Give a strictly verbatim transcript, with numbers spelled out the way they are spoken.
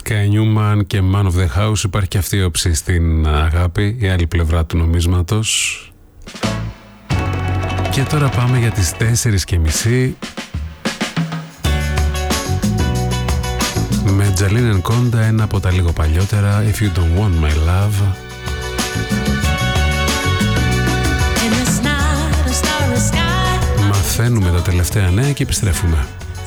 Sky Newman και Man of the House. Υπάρχει και αυτή η όψη στην αγάπη, η άλλη πλευρά του νομίσματος. Και τώρα πάμε για τις τέσσερις και μισή με Jalen Conda, ένα από τα λίγο παλιότερα, If You Don't Want My Love. Μαθαίνουμε τα τελευταία νέα και επιστρέφουμε.